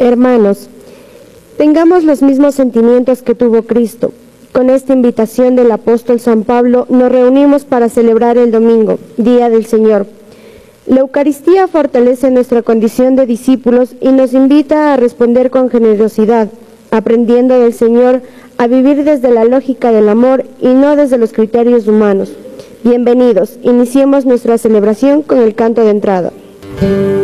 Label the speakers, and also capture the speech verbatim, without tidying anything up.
Speaker 1: Hermanos, tengamos los mismos sentimientos que tuvo Cristo. Con esta invitación del apóstol San Pablo nos reunimos para celebrar el domingo, Día del Señor. La Eucaristía fortalece nuestra condición de discípulos y nos invita a responder con generosidad, aprendiendo del Señor a vivir desde la lógica del amor y no desde los criterios humanos. Bienvenidos, iniciemos nuestra celebración con el canto de entrada.